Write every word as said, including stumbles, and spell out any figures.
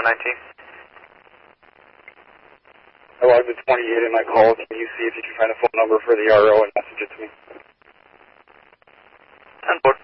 one nineteen. I logged the twenty-eight in my call. Can you see if you can find a phone number for the R O and message it to me? ten four.